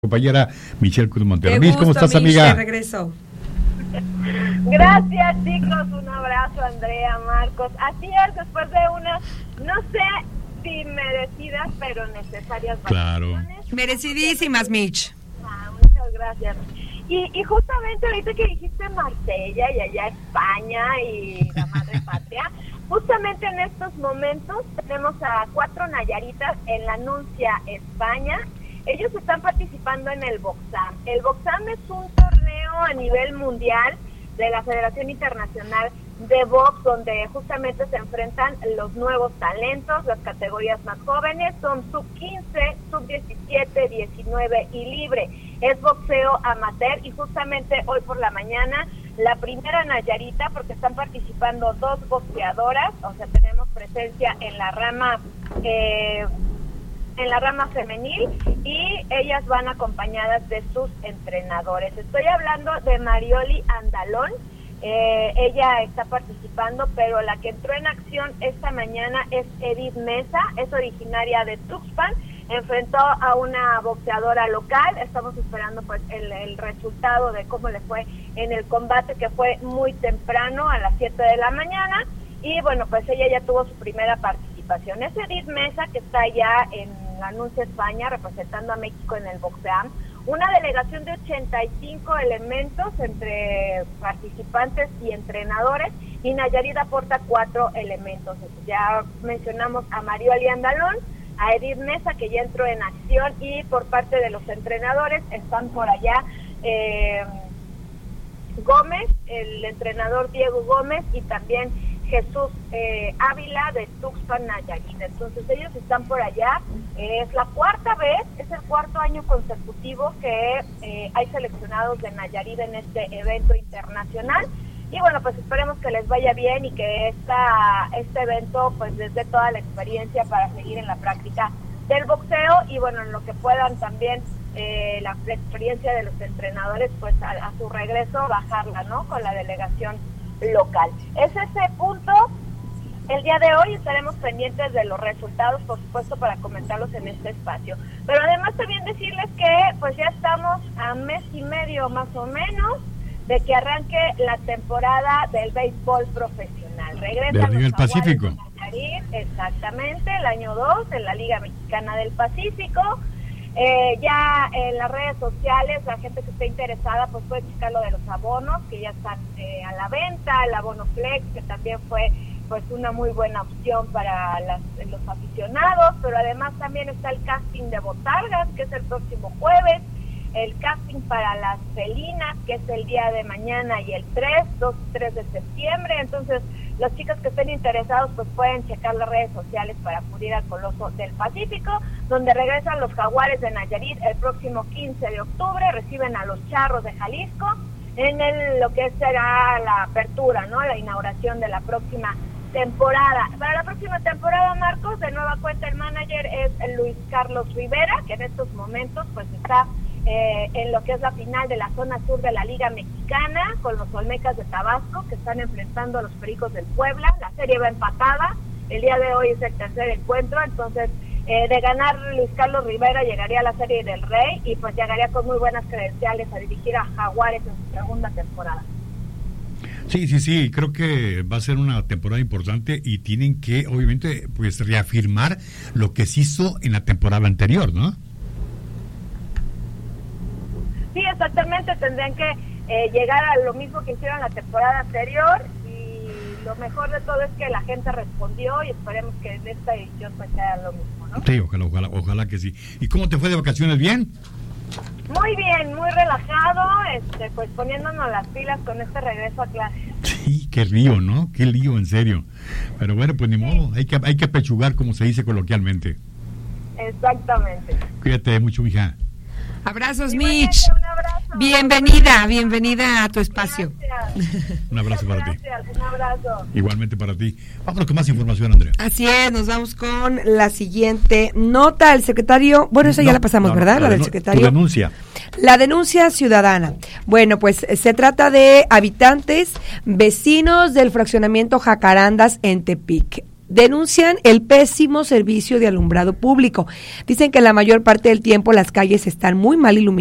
Compañera Michelle Cruz Montero. Mish, ¿cómo estás, amiga? De regreso. Gracias, chicos. Un abrazo, Andrea, Marcos. Así es, después de unas, no sé si merecidas, pero necesarias Claro. vacaciones. Merecidísimas, Mitch. Muchas gracias. Y justamente ahorita que dijiste Marsella y allá España y la madre patria, justamente en estos momentos tenemos a 4 Nayaritas en la Nuncia, España. Ellos están participando en el Boxam. El Boxam es un torneo a nivel mundial de la Federación Internacional de Box, donde justamente se enfrentan los nuevos talentos, las categorías más jóvenes, son sub-15, sub-17, 19 y libre. Es boxeo amateur y justamente hoy por la mañana la primera Nayarita, porque están participando 2 boxeadoras, o sea, tenemos presencia en la rama femenil y ellas van acompañadas de sus entrenadores. Estoy hablando de Marioli Andalón. Ella está participando, pero la que entró en acción esta mañana es Edith Mesa, es originaria de Tuxpan, enfrentó a una boxeadora local. Estamos esperando pues el resultado de cómo le fue en el combate, que fue muy temprano, a las 7 de la mañana, y bueno, pues ella ya tuvo su primera participación. Es Edith Mesa, que está ya en la Nuncia, España, representando a México en el Boxeam. Una delegación de 85 elementos entre participantes y entrenadores, y Nayarit aporta 4 elementos. Ya mencionamos a Marioli Andalón, a Edith Mesa, que ya entró en acción, y por parte de los entrenadores están por allá Gómez, el entrenador Diego Gómez, y también Jesús Ávila de Tuxpan, Nayarit. Entonces ellos están por allá. Es la 4ª vez, es el 4º año consecutivo que hay seleccionados de Nayarit en este evento internacional. Y bueno, pues esperemos que les vaya bien y que este evento pues les dé toda la experiencia para seguir en la práctica del boxeo, y bueno, en lo que puedan también la experiencia de los entrenadores, pues a su regreso bajarla, ¿no?, con la delegación local. Es ese punto. El día de hoy estaremos pendientes de los resultados, por supuesto, para comentarlos en este espacio. Pero además también decirles que pues ya estamos a mes y medio más o menos de que arranque la temporada del béisbol profesional. Regresa del Liga Pacífico. Nayarit, exactamente, el año 2 en la Liga Mexicana del Pacífico. Ya en las redes sociales, la gente que esté interesada pues puede checar lo de los abonos que ya están a la venta, el abono Flex, que también fue pues una muy buena opción para los aficionados, pero además también está el casting de botargas, que es el próximo jueves, el casting para las felinas, que es el día de mañana, y el 2 y 3 de septiembre. Entonces los chicos que estén interesados pues pueden checar las redes sociales para acudir al Coloso del Pacífico, donde regresan los Jaguares de Nayarit el próximo 15 de octubre, reciben a los Charros de Jalisco en lo que será la apertura, ¿no?, la inauguración de la próxima temporada. Para la próxima temporada, Marcos, de nueva cuenta el manager es Luis Carlos Rivera, que en estos momentos pues está en lo que es la final de la zona sur de la Liga Mexicana, con los Olmecas de Tabasco, que están enfrentando a los Pericos del Puebla. La serie va empatada, el día de hoy es el tercer encuentro, entonces de ganar Luis Carlos Rivera llegaría a la Serie del Rey y pues llegaría con muy buenas credenciales a dirigir a Jaguares en su segunda temporada. Sí, creo que va a ser una temporada importante y tienen que, obviamente, pues reafirmar lo que se hizo en la temporada anterior, ¿no? Sí, exactamente, tendrían que llegar a lo mismo que hicieron la temporada anterior, y lo mejor de todo es que la gente respondió, y esperemos que en esta edición pues sea lo mismo, ¿no? Sí, ojalá que sí. ¿Y cómo te fue de vacaciones? ¿Bien? Muy bien, muy relajado, pues poniéndonos las pilas con este regreso a clases. Sí, qué lío, ¿no? Qué lío, en serio. Pero bueno, pues ni modo, hay que apechugar, como se dice coloquialmente. Exactamente. Cuídate mucho, mija. Abrazos, Igualmente, Mitch. un abrazo. Bienvenida a tu espacio. Gracias. Un abrazo para ti. Gracias, un abrazo. Igualmente para ti. Vámonos con más información, Andrea. Así es, nos vamos con la siguiente nota. El secretario, bueno, esa ya la pasamos, ¿verdad? La del secretario. Tu denuncia. La denuncia ciudadana. Bueno, pues se trata de habitantes, vecinos del fraccionamiento Jacarandas en Tepic. denuncian el pésimo servicio de alumbrado público. Dicen que la mayor parte del tiempo las calles están muy mal iluminadas